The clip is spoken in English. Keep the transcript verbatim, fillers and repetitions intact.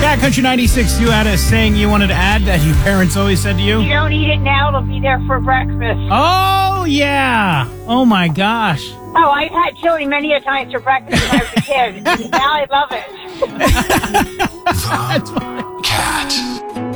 Cat Country ninety-six, you had a saying you wanted to add that your parents always said to you? You don't eat it now, it'll be there for breakfast. Oh, yeah. Oh, my gosh. Oh, I've had chili many a times for breakfast when I was a kid. Now I love it. The Cat.